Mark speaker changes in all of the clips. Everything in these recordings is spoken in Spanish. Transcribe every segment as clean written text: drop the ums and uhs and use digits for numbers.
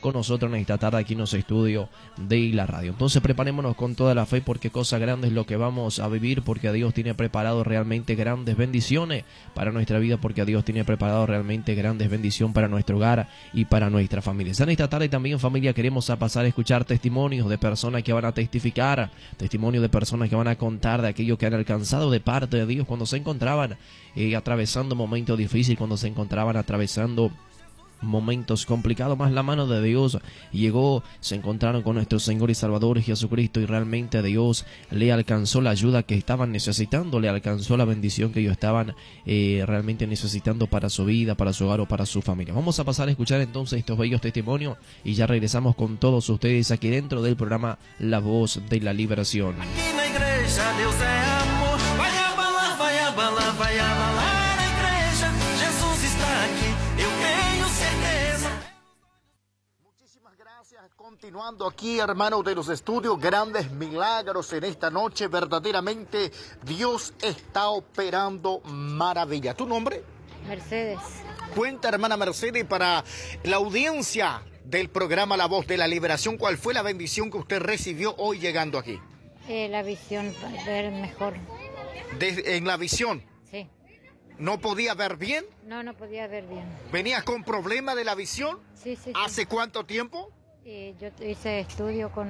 Speaker 1: con nosotros en esta tarde aquí en los estudios de la radio. Entonces preparémonos con toda la fe, porque cosa grande es lo que vamos a vivir, porque Dios tiene preparado realmente grandes bendiciones para nuestra vida, porque Dios tiene preparado realmente grandes bendiciones para nuestro hogar y para nuestra familia. En esta tarde también, familia, queremos pasar a escuchar testimonios de personas que van a testificar, testimonios de personas que van a contar de aquello que han alcanzado de parte de Dios cuando se encontraban atravesando momentos difíciles, cuando se encontraban atravesando momentos complicados, más la mano de Dios llegó, se encontraron con nuestro Señor y Salvador Jesucristo, y realmente Dios le alcanzó la ayuda que estaban necesitando, le alcanzó la bendición que ellos estaban realmente necesitando para su vida, para su hogar o para su familia. Vamos a pasar a escuchar entonces estos bellos testimonios y ya regresamos con todos ustedes aquí dentro del programa La Voz de la Liberación.
Speaker 2: Aqui na igreja Deus é amor. Vai abalar, vai abalar, vai abalar a igreja. Jesus está aqui, eu tenho certeza.
Speaker 3: Muchísimas gracias. Continuando aquí, hermanos de los estudios, grandes milagros en esta noche. Verdaderamente Dios está operando maravilla. ¿Tu nombre?
Speaker 4: Mercedes.
Speaker 3: Cuenta, hermana Mercedes, para la audiencia del programa La Voz de la Liberación, ¿cuál fue la bendición que usted recibió hoy llegando aquí?
Speaker 4: La visión para ver mejor.
Speaker 3: En la visión.
Speaker 4: Sí.
Speaker 3: ¿No podía ver bien?
Speaker 4: No podía ver bien.
Speaker 3: ¿Venías con problema de la visión?
Speaker 4: Sí.
Speaker 3: ¿Hace cuánto tiempo?
Speaker 4: Yo hice estudio con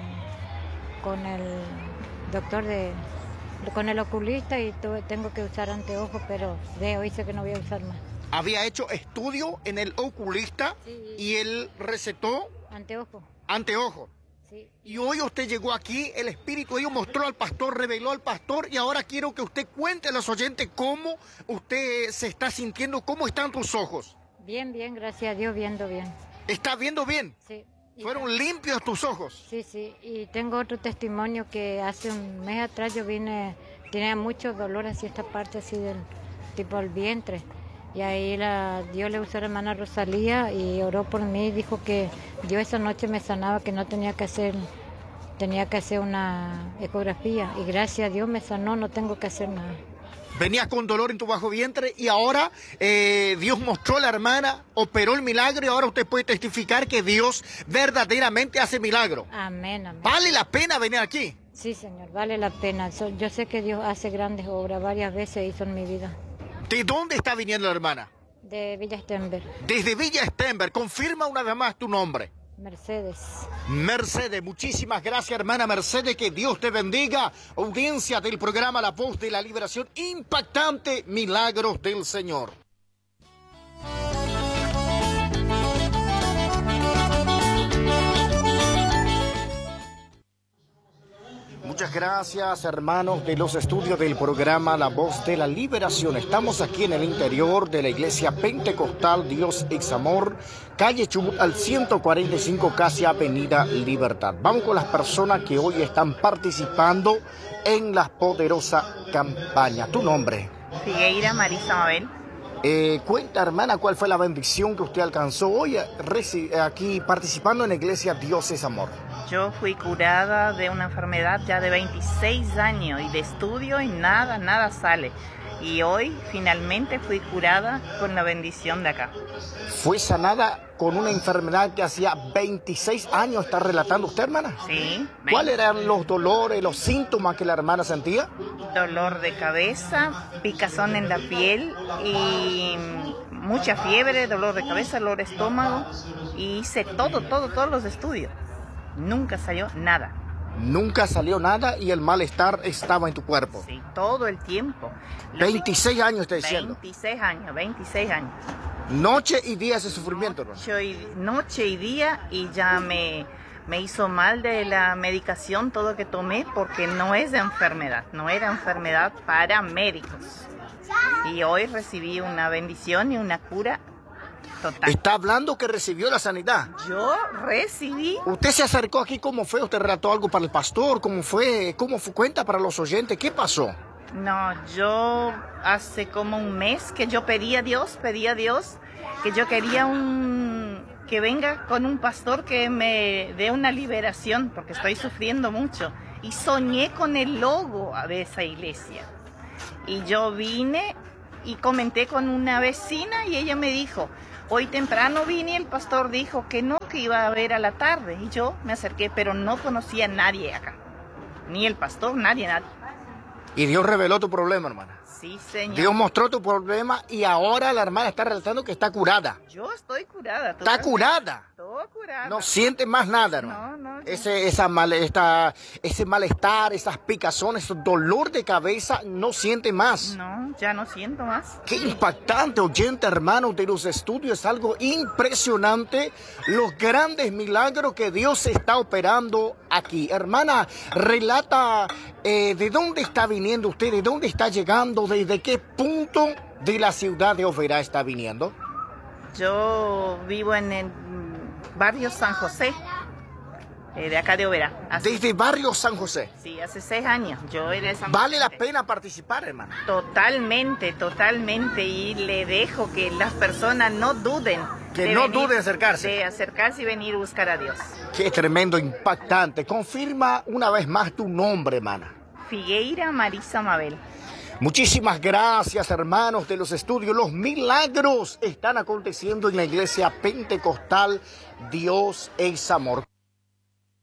Speaker 4: el doctor con el oculista, y tengo que usar anteojos, pero veo, dice que no voy a usar más.
Speaker 3: Había hecho estudio en el oculista,
Speaker 4: sí.
Speaker 3: Y él recetó anteojos.
Speaker 4: Sí.
Speaker 3: Y hoy usted llegó aquí, el Espíritu de Dios mostró al pastor, reveló al pastor, y ahora quiero que usted cuente a los oyentes cómo usted se está sintiendo, cómo están tus ojos.
Speaker 4: Bien, gracias a Dios, viendo bien.
Speaker 3: ¿Está viendo bien?
Speaker 4: Sí.
Speaker 3: ¿Fueron limpios tus ojos?
Speaker 4: Sí, y tengo otro testimonio que hace un mes atrás yo tenía mucho dolor así esta parte así del tipo del vientre. Y ahí Dios le usó a la hermana Rosalía y oró por mí y dijo que Dios esa noche me sanaba, que no tenía que hacer una ecografía. Y gracias a Dios me sanó, no tengo que hacer nada.
Speaker 3: Venías con dolor en tu bajo vientre y ahora Dios mostró a la hermana, operó el milagro, y ahora usted puede testificar que Dios verdaderamente hace milagro.
Speaker 4: Amén.
Speaker 3: ¿Vale la pena venir aquí?
Speaker 4: Sí, Señor, vale la pena. Yo sé que Dios hace grandes obras, varias veces hizo en mi vida.
Speaker 3: ¿De dónde está viniendo la hermana?
Speaker 4: De Villa Stenberg.
Speaker 3: Desde Villa Stenberg. Confirma una vez más tu nombre.
Speaker 4: Mercedes.
Speaker 3: Mercedes, muchísimas gracias, hermana Mercedes, que Dios te bendiga. Audiencia del programa La Voz de la Liberación, impactante milagros del Señor. Muchas gracias, hermanos de los estudios del programa La Voz de la Liberación. Estamos aquí en el interior de la iglesia pentecostal Dios es Amor, calle Chubut al 145, casi Avenida Libertad. Vamos con las personas que hoy están participando en la poderosa campaña. ¿Tu nombre?
Speaker 5: Figueira Marisa Mabel.
Speaker 3: Cuenta, hermana, ¿cuál fue la bendición que usted alcanzó hoy aquí participando en la iglesia Dios es Amor?
Speaker 5: Yo fui curada de una enfermedad ya de 26 años y de estudio y nada sale. Y hoy finalmente fui curada con la bendición de acá.
Speaker 3: ¿Fue sanada con una enfermedad que hacía 26 años está relatando usted, hermana?
Speaker 5: Sí.
Speaker 3: ¿Cuáles eran los dolores, los síntomas que la hermana sentía?
Speaker 5: Dolor de cabeza, picazón en la piel y mucha fiebre, dolor de cabeza, dolor de estómago. Y hice todos los estudios. Nunca salió nada.
Speaker 3: Nunca salió nada y el malestar estaba en tu cuerpo.
Speaker 5: Sí, todo el tiempo.
Speaker 3: 26 años, está diciendo.
Speaker 5: 26 años.
Speaker 3: Noche y día ese sufrimiento, ¿no?
Speaker 5: Noche y día, y ya me hizo mal de la medicación, todo que tomé, porque no es de enfermedad, no era enfermedad para médicos. Y hoy recibí una bendición y una cura total.
Speaker 3: Está hablando que recibió la sanidad.
Speaker 5: Yo recibí.
Speaker 3: ¿Usted se acercó aquí? ¿Cómo fue? ¿Usted relató algo para el pastor? ¿Cómo fue? Cuenta para los oyentes. ¿Qué pasó?
Speaker 5: No, yo hace como un mes que yo pedí a Dios que yo quería que venga con un pastor que me dé una liberación, porque estoy sufriendo mucho. Y soñé con el logo de esa iglesia. Y yo vine y comenté con una vecina y ella me dijo: Hoy temprano vine y el pastor dijo que no, que iba a haber a la tarde. Y yo me acerqué, pero no conocía a nadie acá. Ni el pastor, nadie.
Speaker 3: Y Dios reveló tu problema, hermana.
Speaker 5: Sí, Señor.
Speaker 3: Dios mostró tu problema y ahora la hermana está relatando que está curada.
Speaker 5: Yo estoy curada.
Speaker 3: Está curada.
Speaker 5: Todo curada.
Speaker 3: No siente más nada, hermano.
Speaker 5: No.
Speaker 3: Ese malestar, esas picazones, ese dolor de cabeza, no siente más.
Speaker 5: No, ya no siento más.
Speaker 3: Qué impactante, oyente, hermano, de los estudios. Es algo impresionante los grandes milagros que Dios está operando aquí. Hermana, relata de dónde está viniendo usted, de dónde está llegando, desde qué punto de la ciudad de Oberá está viniendo.
Speaker 5: Yo vivo en el barrio San José, de acá de Oberá.
Speaker 3: Desde barrio San José.
Speaker 5: Sí, hace 6 años. Yo era de San
Speaker 3: Vale la
Speaker 5: José.
Speaker 3: pena participar, hermano.
Speaker 5: Totalmente. Y le dejo que las personas no duden.
Speaker 3: Que no duden en acercarse.
Speaker 5: De acercarse y venir a buscar a Dios.
Speaker 3: Qué tremendo, impactante. Confirma una vez más tu nombre, hermana.
Speaker 5: Figueira Marisa Mabel.
Speaker 3: Muchísimas gracias, hermanos de los estudios. Los milagros están aconteciendo en la iglesia pentecostal. Dios es amor.